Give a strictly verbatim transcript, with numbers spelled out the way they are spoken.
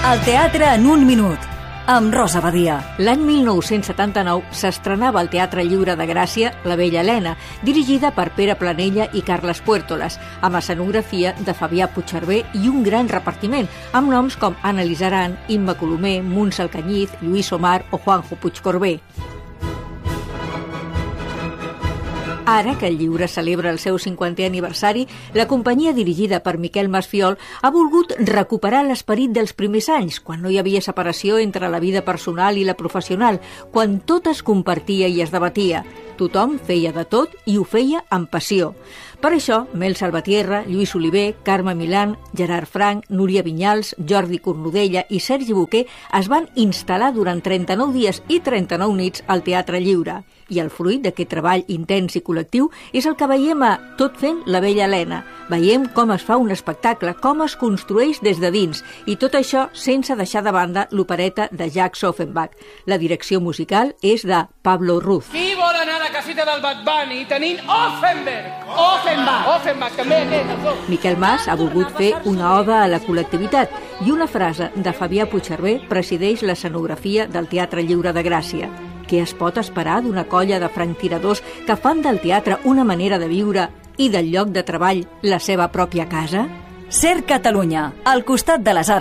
El teatre en un minut, amb Rosa Badia. L'any mil nou-cents setanta-nou s'estrenava al Teatre Lliure de Gràcia La Bella Helena, dirigida per Pere Planella i Carles Puertolas, amb escenografia de Fabià Puigcerver i un gran repartiment, amb noms com Anna Lizaran, Imma Colomer, Muntz Alcañiz, Lluís Omar o Juanjo Puigcorbé. Ara que el lliure celebra el seu cinquantè aniversari, la companyia dirigida per Miquel Masfiol ha volgut recuperar l'esperit dels primers anys, quan no hi havia separació entre la vida personal i la professional, quan tot es compartia i es debatia. Tothom feia de tot i ho feia amb passió. Per això, Mel Salvatierra, Lluís Oliver, Carme Milán, Gerard Frank, Núria Vinyals, Jordi Cornudella i Sergi Boquer es van instal·lar durant trenta-nou dies i trenta-nou nits al Teatre Lliure. I el fruit d'aquest treball intens i col·lectiu és el que veiem a Tot fent la Bella Helena. Veiem com es fa un espectacle, com es construeix des de dins, i tot això sense deixar de banda l'opereta de Jacques Offenbach. La direcció musical és de Pablo Ruz. Qui vol anar a la casita del Bad Bunny tenint Offenbach? Offenbach! Offenbach, també aquest. Miquel Mas ha volgut fer una oda a la col·lectivitat i una frase de Fabià Puigcerver presideix l'escenografia del Teatre Lliure de Gràcia. Què es pot esperar d'una colla de franctiradors que fan del teatre una manera de viure i del lloc de treball la seva pròpia casa? Ser Catalunya, al costat de les arts